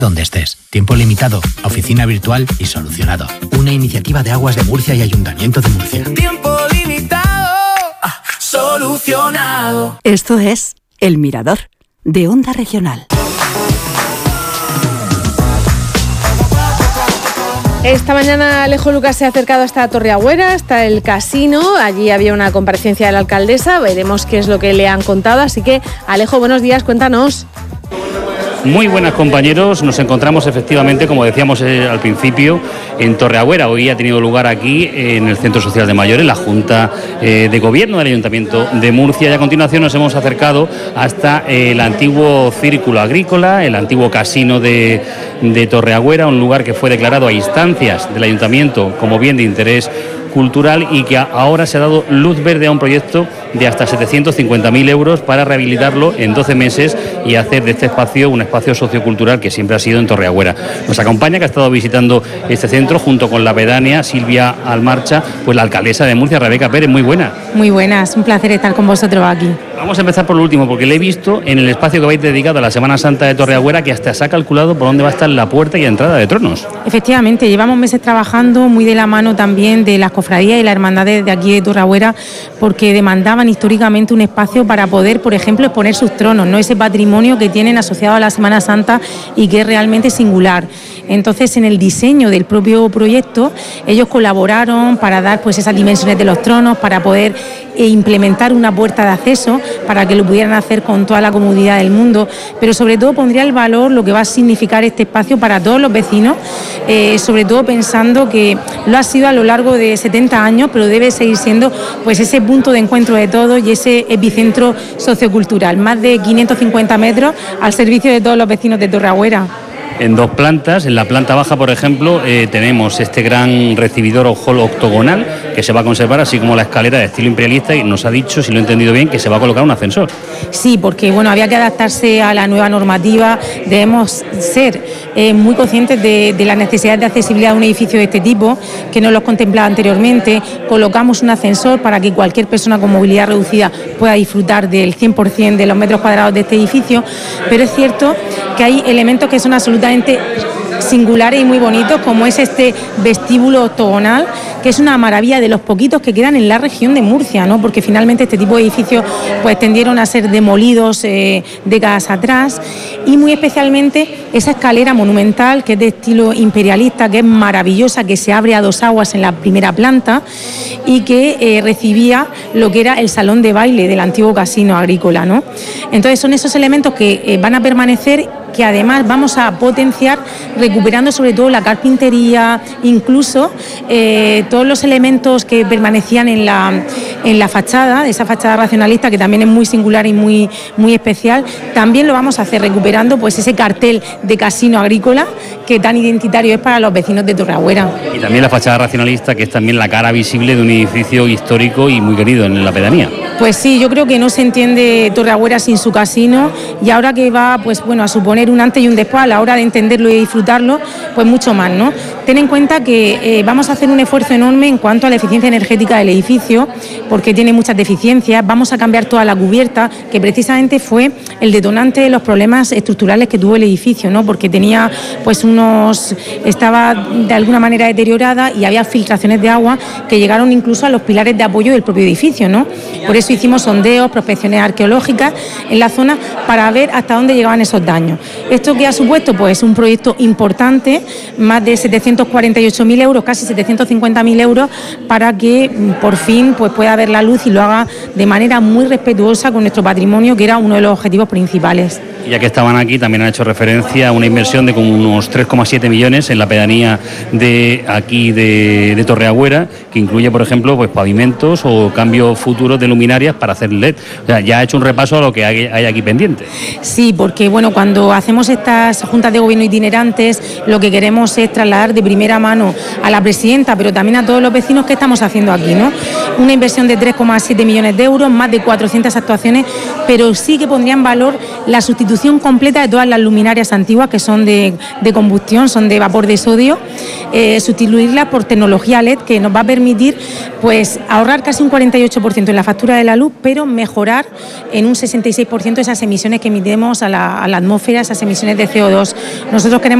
donde estés. Tiempo limitado, oficina virtual y solucionado. Una iniciativa de Aguas de Murcia y Ayuntamiento de Murcia. Tiempo limitado, solucionado. Esto es El Mirador, de Onda Regional. Esta mañana Alejo Lucas se ha acercado hasta Torreagüera, hasta el casino. Allí había una comparecencia de la alcaldesa. Veremos qué es lo que le han contado. Así que, Alejo, buenos días, cuéntanos. Muy buenas, compañeros. Nos encontramos efectivamente, como decíamos al principio, en Torreagüera. Hoy ha tenido lugar aquí en el Centro Social de Mayores la Junta de Gobierno del Ayuntamiento de Murcia, y a continuación nos hemos acercado hasta el antiguo Círculo Agrícola, el antiguo casino de Torreagüera, un lugar que fue declarado a instancias del Ayuntamiento como bien de interés cultural y que ahora se ha dado luz verde a un proyecto de hasta 750.000 euros para rehabilitarlo en 12 meses y hacer de este espacio un espacio sociocultural que siempre ha sido en Torreagüera. Nos acompaña, que ha estado visitando este centro junto con la pedánea Silvia Almarcha, pues la alcaldesa de Murcia, Rebeca Pérez. Muy buena. Muy buenas, un placer estar con vosotros aquí. Vamos a empezar por lo último, porque le he visto en el espacio que habéis dedicado a la Semana Santa de Torreagüera que hasta se ha calculado por dónde va a estar la puerta y entrada de tronos. Efectivamente, llevamos meses trabajando muy de la mano también de las cofradías y las hermandades de aquí de Torreagüera, porque demandaban históricamente un espacio para poder, por ejemplo, exponer sus tronos, ¿no? Ese patrimonio que tienen asociado a la Semana Santa y que es realmente singular. Entonces, en el diseño del propio proyecto, ellos colaboraron para dar pues esas dimensiones de los tronos, para poder implementar una puerta de acceso para que lo pudieran hacer con toda la comodidad del mundo, pero sobre todo pondría el valor lo que va a significar este espacio para todos los vecinos, sobre todo pensando que lo ha sido a lo largo de 70 años, pero debe seguir siendo pues ese punto de encuentro de todos y ese epicentro sociocultural, más de 550 metros al servicio de todos los vecinos de Torreagüera. En 2 plantas. En la planta baja, por ejemplo, tenemos este gran recibidor o hall octogonal que se va a conservar, así como la escalera de estilo imperialista, y nos ha dicho, si lo he entendido bien, que se va a colocar un ascensor. Sí, porque bueno, había que adaptarse a la nueva normativa. Debemos ser muy conscientes de las necesidades de accesibilidad de un edificio de este tipo, que no los contemplaba anteriormente. Colocamos un ascensor para que cualquier persona con movilidad reducida pueda disfrutar del 100% de los metros cuadrados de este edificio, pero es cierto que hay elementos que son absolutamente singulares y muy bonitos, como es este vestíbulo octogonal, que es una maravilla, de los poquitos que quedan en la región de Murcia, ¿no? Porque finalmente este tipo de edificios pues tendieron a ser demolidos décadas atrás, y muy especialmente esa escalera monumental que es de estilo imperialista, que es maravillosa, que se abre a 2 aguas en la primera planta y que recibía lo que era el salón de baile del antiguo casino agrícola, ¿no? Entonces son esos elementos que van a permanecer, que además vamos a potenciar recuperando sobre todo la carpintería, incluso todos los elementos que permanecían en la fachada, esa fachada racionalista que también es muy singular y muy especial. También lo vamos a hacer recuperando pues ese cartel de casino agrícola que tan identitario es para los vecinos de Torreagüera. Y también la fachada racionalista, que es también la cara visible de un edificio histórico y muy querido en la pedanía. Pues sí, yo creo que no se entiende Torreagüera sin su casino, y ahora que va pues bueno a suponer un antes y un después a la hora de entenderlo y disfrutarlo, pues mucho más, ¿no? Ten en cuenta que vamos a hacer un esfuerzo enorme en cuanto a la eficiencia energética del edificio, porque tiene muchas deficiencias. Vamos a cambiar toda la cubierta, que precisamente fue el detonante de los problemas estructurales que tuvo el edificio, ¿no? Porque tenía pues estaba de alguna manera deteriorada y había filtraciones de agua que llegaron incluso a los pilares de apoyo del propio edificio, ¿no? Por eso hicimos sondeos, prospecciones arqueológicas en la zona para ver hasta dónde llegaban esos daños. ¿Esto qué ha supuesto? Pues un proyecto importante, más de 748.000 euros, casi 750.000 euros, para que por fin pues pueda ver la luz y lo haga de manera muy respetuosa con nuestro patrimonio, que era uno de los objetivos principales. Ya que estaban aquí, también han hecho referencia a una inversión de como unos 3,7 millones en la pedanía de aquí de Torreagüera, que incluye, por ejemplo, pues pavimentos o cambios futuros de luminarias para hacer LED. O sea, ya ha hecho un repaso a lo que hay aquí pendiente. Sí, porque bueno, cuando hacemos estas juntas de gobierno itinerantes, lo que queremos es trasladar de primera mano a la presidenta, pero también a todos los vecinos qué estamos haciendo aquí, ¿no? Una inversión de 3,7 millones de euros, más de 400 actuaciones, pero sí que pondría en valor la sustitución completa de todas las luminarias antiguas que son de combustión, son de vapor de sodio, sustituirlas por tecnología LED que nos va a permitir pues ahorrar casi un 48% en la factura de la luz, pero mejorar en un 66% esas emisiones que emitimos a la atmósfera, esas emisiones de CO2. Nosotros queremos